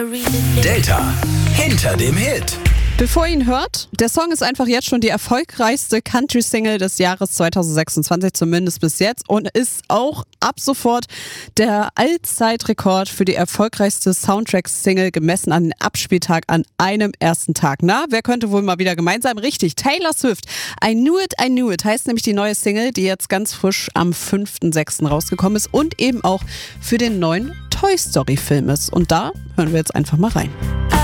Delta hinter dem Hit. Bevor ihr ihn hört, der Song ist einfach jetzt schon die erfolgreichste Country-Single des Jahres 2026, zumindest bis jetzt, und ist auch ab sofort der Allzeitrekord für die erfolgreichste Soundtrack-Single gemessen an den Abspieltag an einem ersten Tag. Na, wer könnte wohl mal wieder gemeint sein? Richtig, Taylor Swift. I Knew It heißt nämlich die neue Single, die jetzt ganz frisch am 5.6. rausgekommen ist und eben auch für den neuen Toy Story-Film ist. Und da hören wir jetzt einfach mal rein.